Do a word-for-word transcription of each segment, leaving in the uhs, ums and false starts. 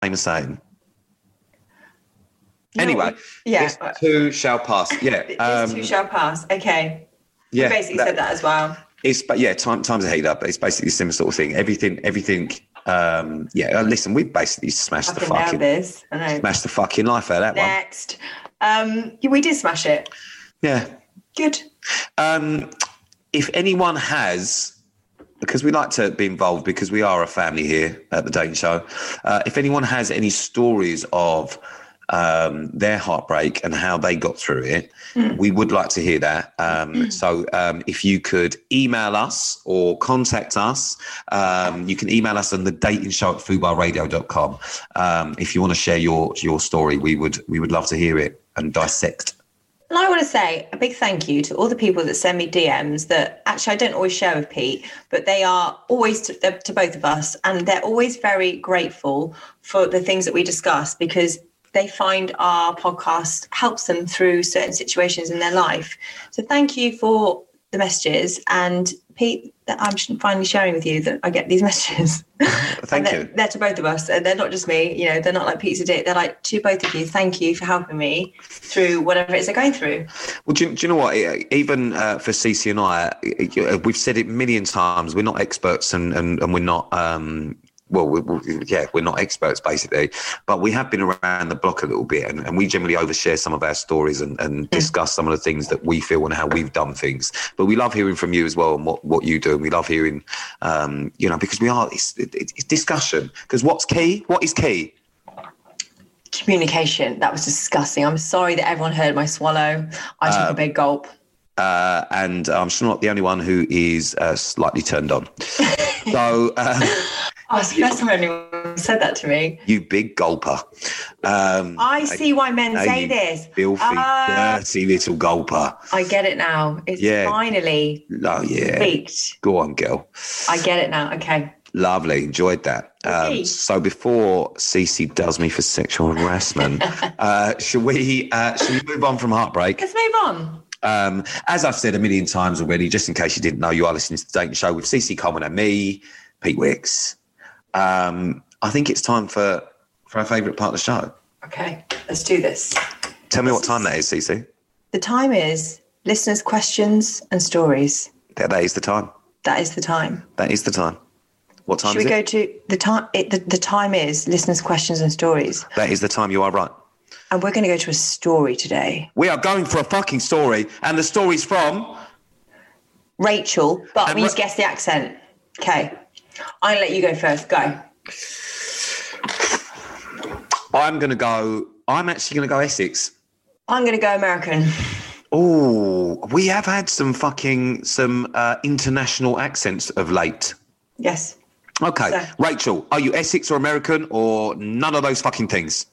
famous saying? No, anyway, yeah. This too shall pass. Yeah. Um, this too shall pass. Okay. Yeah. You basically that, said that as well. It's, but yeah, time, time's a heat up, but it's basically the same sort of thing. Everything, everything. Um, yeah, listen, we basically smashed fucking the fucking, this. I know. smashed the fucking life out of that Next. one. Next. Um, yeah, we did smash it. Yeah. Good. Um, if anyone has, because we like to be involved because we are a family here at the Dating Show. Uh, if anyone has any stories of um, their heartbreak and how they got through it, mm. we would like to hear that. Um, mm. So um, if you could email us or contact us, um, you can email us on the dating show at fubar radio dot com. Um, if you want to share your your story, we would we would love to hear it and dissect. And I want to say a big thank you to all the people that send me D Ms that actually I don't always share with Pete, but they are always to, to both of us, and they're always very grateful for the things that we discuss because they find our podcast helps them through certain situations in their life. So thank you for the messages. And Pete, I'm finally sharing with you that I get these messages. Thank they're, you. They're to both of us. And they're not just me, you know, they're not like Pete's a dick. They're like to both of you. Thank you for helping me through whatever it is they're going through. Well, do you, do you know what? Even uh, for Cece and I, we've said it a million times. We're not experts and, and, and we're not... Um, Well, we, we, yeah, we're not experts, basically, but we have been around the block a little bit and, and we generally overshare some of our stories and, and discuss some of the things that we feel and how we've done things. But we love hearing from you as well and what, what you do. And we love hearing, um, you know, because we are, it's, it, it's discussion. Because what's key? What is key? Communication. That was disgusting. I'm sorry that everyone heard my swallow. I took um, a big gulp. Uh, and I'm sure not the only one who is uh, slightly turned on. So... Uh, Oh, it's the first time anyone said that to me. You big gulper. Um, I see why men I, say this. Filthy, uh, dirty little gulper. I get it now. It's yeah. finally oh, yeah. speaked. Go on, girl. I get it now. Okay. Lovely. Enjoyed that. Um, so before Cece does me for sexual harassment, uh, shall we, uh, shall we move on from heartbreak? Let's move on. Um, as I've said a million times already, just in case you didn't know, you are listening to The Dating Show with Cece Coleman and me, Pete Wicks. Um, I think it's time for, for our favourite part of the show. Okay, let's do this. Tell me what time that is, Cece. The time is listeners' questions and stories. That, that is the time. That is the time. That is the time. What time Should is we it? go to the time? It, the, the time is listeners' questions and stories. That is the time. You are right. And we're going to go to a story today. We are going for a fucking story, and the story's from Rachel, but and we need Ra- to guess the accent. Okay. I'm going to let you go first. Go. I'm going to go... I'm actually going to go Essex. I'm going to go American. Oh, we have had some fucking... Some uh, international accents of late. Yes. Okay. So. Rachel, are you Essex or American or none of those fucking things?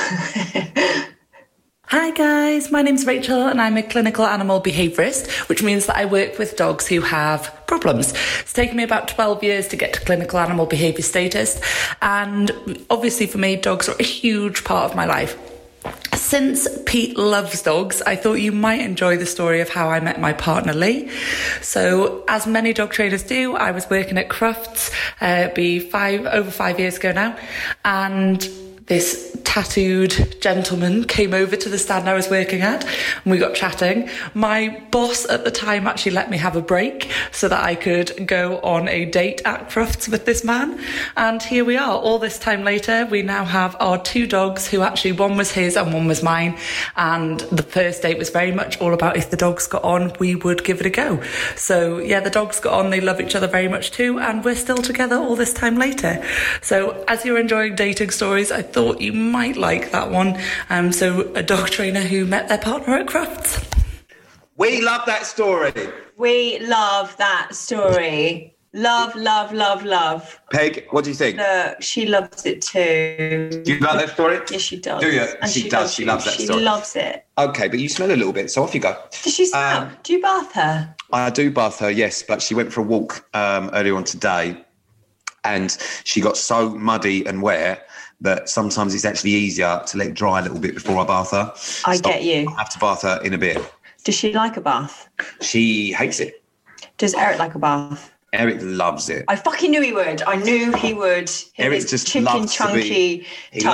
Hi guys, my name's Rachel and I'm a clinical animal behaviourist, which means that I work with dogs who have problems. It's taken me about twelve years to get to clinical animal behaviour status, and obviously for me dogs are a huge part of my life. Since Pete loves dogs, I thought you might enjoy the story of how I met my partner Lee. So, as many dog trainers do, I was working at Crufts, uh, be five over five years ago now, and this tattooed gentleman came over to the stand I was working at and we got chatting. My boss at the time actually let me have a break so that I could go on a date at Crufts with this man. And here we are, all this time later. We now have our two dogs, who actually one was his and one was mine. And the first date was very much all about if the dogs got on, we would give it a go. So yeah, the dogs got on, they love each other very much too, and we're still together all this time later. So as you're enjoying dating stories, I thought you might like that one. Um, so a dog trainer who met their partner at Crufts. We love that story. We love that story. Love, love, love, love. Peg, what do you think? Look, she loves it too. Do you like that story? Yes, she does. Do you? And she, she does. loves She you. loves that she story. She loves it. Okay, but you smell a little bit, so off you go. Does she smell? Um, do you bath her? I do bath her, yes, but she went for a walk um, earlier on today and she got so muddy and wet that sometimes it's actually easier to let it dry a little bit before I bath her. I so get you. I have to bath her in a bit. Does she like a bath? She hates it. Does Eric like a bath? Eric loves it. I fucking knew he would. I knew he would. Eric His just chicken loves to chunky be, he touch.